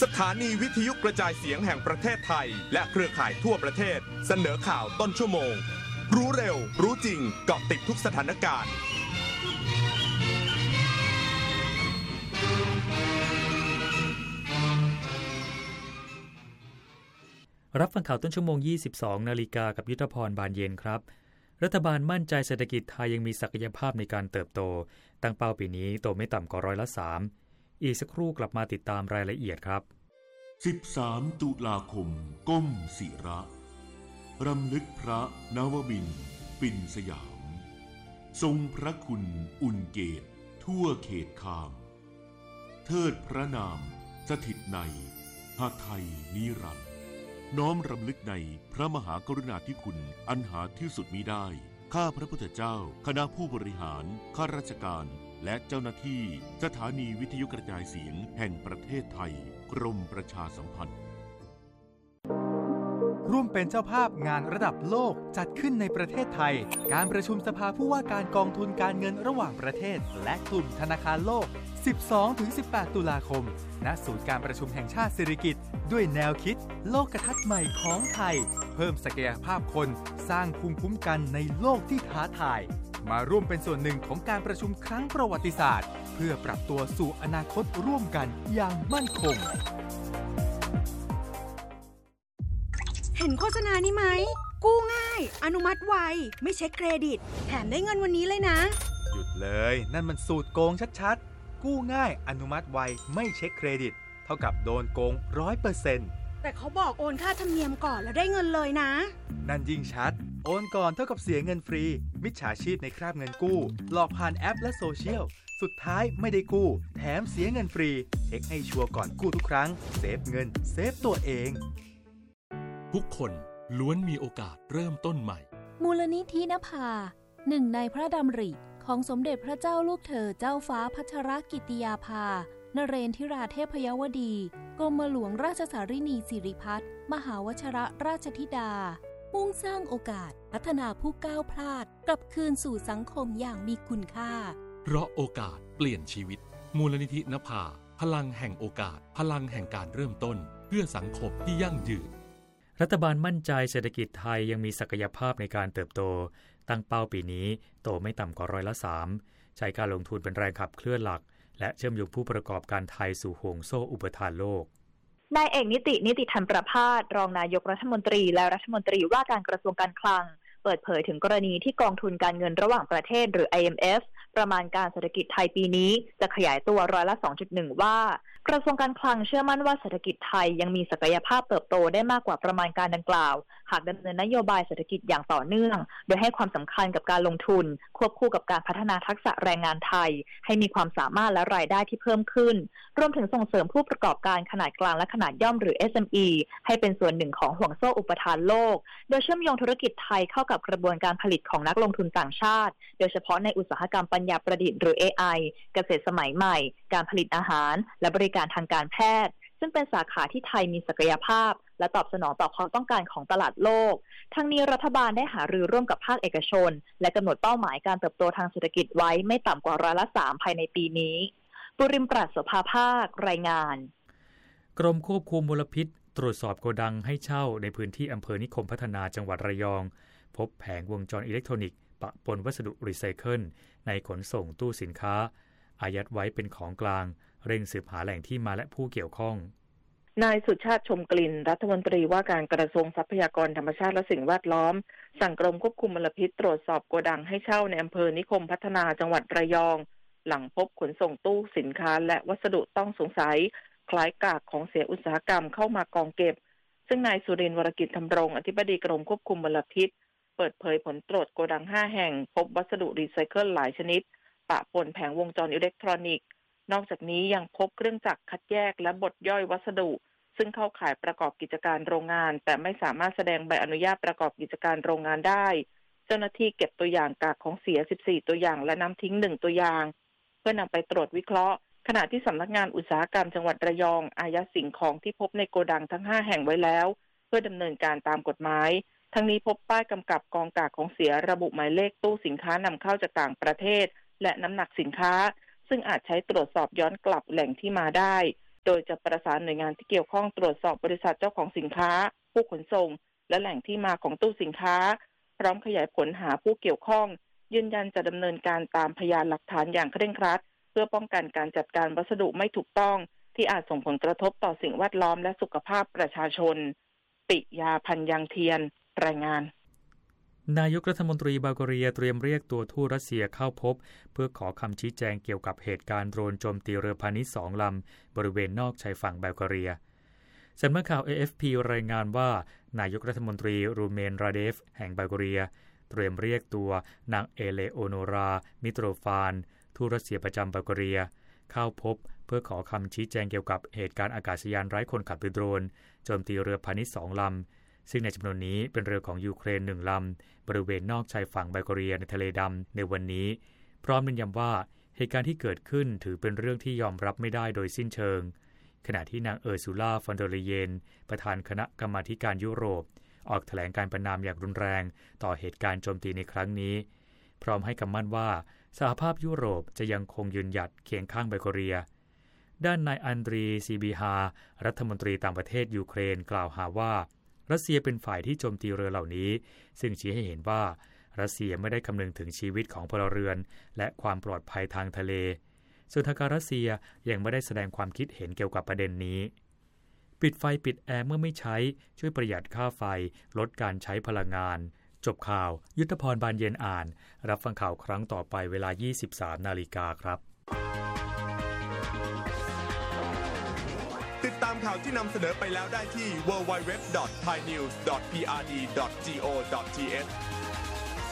สถานีวิทยุกระจายเสียงแห่งประเทศไทยและเครือข่ายทั่วประเทศเสนอข่าวต้นชั่วโมงรู้เร็วรู้จริงเกาะติดทุกสถานการณ์รับฟังข่าวต้นชั่วโมง 22 นาฬิกากับยุทธพรบานเย็นครับรัฐบาลมั่นใจเศรษฐกิจไทยยังมีศักยภาพในการเติบโตตั้งเป้าปีนี้โตไม่ต่ำกว่า3%อีกสักครู่กลับมาติดตามรายละเอียดครับ 13 ตุลาคมก้มศิระรำลึกพระนวมินทร์ปิ่นสยามทรงพระคุณอุ่นเกตทั่วเขตคามเทิดพระนามสถิตในหาไทยนิรันดร์น้อมรำลึกในพระมหากรุณาธิคุณอันหาที่สุดมิได้ข้าพระพุทธเจ้าคณะผู้บริหารข้าราชการและเจ้าหน้าที่สถานีวิทยุกระจายเสียงแห่งประเทศไทยกรมประชาสัมพันธ์ร่วมเป็นเจ้าภาพงานระดับโลกจัดขึ้นในประเทศไทยการประชุมสภาผู้ว่าการกองทุนการเงินระหว่างประเทศและกลุ่มธนาคารโลก 12-18 ตุลาคมณศูนย์การประชุมแห่งชาติสิริกิติ์ด้วยแนวคิดโลกทัศน์ใหม่ของไทยเพิ่มศักยภาพคนสร้างภูมิคุ้มกันในโลกที่ท้าทายมาร่วมเป็นส่วนหนึ่งของการประชุมครั้งประวัติศาสตร์เพื่อปรับตัวสู่อนาคตร่วมกันอย่างมั่นคงเห็นโฆษณานี้ไหมกู้ง่ายอนุมัติไวไม่เช็คเครดิตแถมได้เงินวันนี้เลยนะหยุดเลยนั่นมันสูตรโกงชัดๆกู้ง่ายอนุมัติไวไม่เช็คเครดิตเท่ากับโดนโกง 100% แต่เขาบอกโอนค่าธรรมเนียมก่อนแล้วได้เงินเลยนะนั่นยิ่งชัดโอนก่อนเท่ากับเสียเงินฟรีมิจฉาชีพในคราบเงินกู้หลอกผ่านแอปและโซเชียลสุดท้ายไม่ได้กู้แถมเสียเงินฟรีเช็คให้ชัวร์ก่อนกู้ทุกครั้งเซฟเงินเซฟตัวเองทุกคนล้วนมีโอกาสเริ่มต้นใหม่มูลนิธินภาหนึ่งในพระดำริของสมเด็จพระเจ้าลูกเธอเจ้าฟ้าพัชรกิติยาภานเรนทิราเทพยวดีกรมหลวงราชสารินีสิริพัฒน์มหาวชิรราชธิดามุ่งสร้างโอกาสพัฒนาผู้ก้าวพลาดกลับคืนสู่สังคมอย่างมีคุณค่าเพราะโอกาสเปลี่ยนชีวิตมูลนิธินภาพลังแห่งโอกาสพลังแห่งการเริ่มต้นเพื่อสังคมที่ยั่งยืนรัฐบาลมั่นใจเศรษฐกิจไทยยังมีศักยภาพในการเติบโตตั้งเป้าปีนี้โตไม่ต่ำกว่า3%ใช้การลงทุนเป็นแรงขับเคลื่อนหลักและเชื่อมโยงผู้ประกอบการไทยสู่ห่วงโซ่อุปทานโลกนายเอกนิติธรรมประภาสรองนายกรัฐมนตรีและรัฐมนตรีว่าการกระทรวงการคลังเปิดเผยถึงกรณีที่กองทุนการเงินระหว่างประเทศหรือ IMF ประมาณการเศรษฐกิจไทยปีนี้จะขยายตัว2.1%ว่ากระทรวงการคลังเชื่อมั่นว่าเศรษฐกิจไทยยังมีศักยภาพเติบโตได้มากกว่าประมาณการดังกล่าวหากดำเนินนโยบายเศรษฐกิจอย่างต่อเนื่องโดยให้ความสำคัญกับการลงทุนควบคู่กับการพัฒนาทักษะแรงงานไทยให้มีความสามารถและรายได้ที่เพิ่มขึ้นรวมถึงส่งเสริมผู้ประกอบการขนาดกลางและขนาดย่อมหรือ SME ให้เป็นส่วนหนึ่งของห่วงโซ่อุปทานโลกโดยเชื่อมโยงธุรกิจไทยเข้ากับกระบวนการผลิตของนักลงทุนต่างชาติโดยเฉพาะในอุตสาหกรรมปัญญาประดิษฐ์หรือ AI เกษตรสมัยใหม่การผลิตอาหารและบริการทางการแพทย์ซึ่งเป็นสาขาที่ไทยมีศักยภาพและตอบสนองต่อความต้องการของตลาดโลกทั้งนี้รัฐบาลได้หารือร่วมกับภาคเอกชนและกำหนดเป้าหมายการเติบโตทางเศรษฐกิจไว้ไม่ต่ำกว่า3%ภายในปีนี้ปุริมปราศโสภาภาครายงานกรมควบคุมมลพิษตรวจสอบโกดังให้เช่าในพื้นที่อำเภอนิคมพัฒนาจังหวัดระยองพบแผงวงจรอิเล็กทรอนิกส์ปะปนวัสดุรีไซเคิลในขนส่งตู้สินค้าอายัดไว้เป็นของกลางเร่งสืบหาแหล่งที่มาและผู้เกี่ยวข้องนายสุชาติชมกลิ่นรัฐมนตรีว่าการกระทรวงทรัพยากรธรรมชาติและสิ่งแวดล้อมสั่งกรมควบคุมมลพิษตรวจสอบโกดังให้เช่าในอำเภอนิคมพัฒนาจังหวัดระยองหลังพบขนส่งตู้สินค้าและวัสดุต้องสงสัยคล้ายกากของเสียอุตสาหกรรมเข้ามากองเก็บซึ่งนายสุรินทร์วรกิจธรรมรงค์อธิบดีกรมควบคุมมลพิษเปิดเผยผลตรวจโกดัง5แห่งพบวัสดุรีไซเคิลหลายชนิดปะปนแผงวงจรอิเล็กทรอนิกส์นอกจากนี้ยังพบเครื่องจักรคัดแยกและบดย่อยวัสดุซึ่งเข้าข่ายประกอบกิจการโรงงานแต่ไม่สามารถแสดงใบอนุญาตประกอบกิจการโรงงานได้เจ้าหน้าที่เก็บตัวอย่างกากของเสีย14ตัวอย่างและน้ำทิ้ง1ตัวอย่างเพื่อนำไปตรวจวิเคราะห์ขณะที่สำนักงานอุตสาหกรรมจังหวัดระยองอายัดสิ่งของที่พบในโกดังทั้ง5แห่งไว้แล้วเพื่อดำเนินการตามกฎหมายทั้งนี้พบป้ายกำกับกองกากของเสียระบุหมายเลขตู้สินค้านำเข้าจากต่างประเทศและน้ำหนักสินค้าซึ่งอาจใช้ตรวจสอบย้อนกลับแหล่งที่มาได้โดยจะประสานหน่วยงานที่เกี่ยวข้องตรวจสอบบริษัทเจ้าของสินค้าผู้ขนส่งและแหล่งที่มาของตู้สินค้าพร้อมขยายผลหาผู้เกี่ยวข้องยืนยันจะดำเนินการตามพยานหลักฐานอย่างเคร่งครัดเพื่อป้องกันการจัดการวัสดุไม่ถูกต้องที่อาจส่งผลกระทบต่อสิ่งแวดล้อมและสุขภาพประชาชนปิยาพันธ์ยังเทียนรายงานนายกรัฐมนตรีบัลแกเรียเตรียมเรียกตัวทูตรัสเซียเข้าพบเพื่อขอคำชี้แจงเกี่ยวกับเหตุการณ์โดรนโจมตีเรือพาณิชย์2 ลำบริเวณนอกชายฝั่งบัลแกเรียสำนักข่าว AFP รายงานว่านายกรัฐมนตรีรูเมนราเดฟแห่งบัลแกเรียเตรียมเรียกตัวนางเอเลโอโนรามิโตรฟานทูตรัสเซียประจำบัลแกเรียเข้าพบเพื่อขอคำชี้แจงเกี่ยวกับเหตุการณ์อากาศยานไร้คนขับโดรนโจมตีเรือพาณิชย์2 ลำซึ่งในจำนวนนี้เป็นเรือของยูเครน1 ลำบริเวณนอกชายฝั่งบัลแกเรียในทะเลดำในวันนี้พร้อมเน้นย้ำว่าเหตุการณ์ที่เกิดขึ้นถือเป็นเรื่องที่ยอมรับไม่ได้โดยสิ้นเชิงขณะที่นางเออร์ซูล่าฟอนเดอร์เลเยนประธานคณะกรรมาธิการยุโรปออกแถลงการประณามอย่างรุนแรงต่อเหตุการณ์โจมตีในครั้งนี้พร้อมให้คำมั่นว่าสหภาพยุโรปจะยังคงยืนหยัดเคียงข้างบัลแกเรียด้านนายอันดรีซีบีฮารัฐมนตรีต่างประเทศยูเครนกล่าวหาว่ารัสเซียเป็นฝ่ายที่โจมตีเรือเหล่านี้ซึ่งชี้ให้เห็นว่ารัสเซียไม่ได้คำนึงถึงชีวิตของพลเรือนและความปลอดภัยทางทะเลส่วนทางการรัสเซียยังไม่ได้แสดงความคิดเห็นเกี่ยวกับประเด็นนี้ปิดไฟปิดแอร์เมื่อไม่ใช้ช่วยประหยัดค่าไฟลดการใช้พลังงานจบข่าวยุทธพรบานเย็นอ่านรับฟังข่าวครั้งต่อไปเวลา 23:00 น.ครับติดตามข่าวที่นำเสนอไปแล้วได้ที่ www.thainews.prd.go.th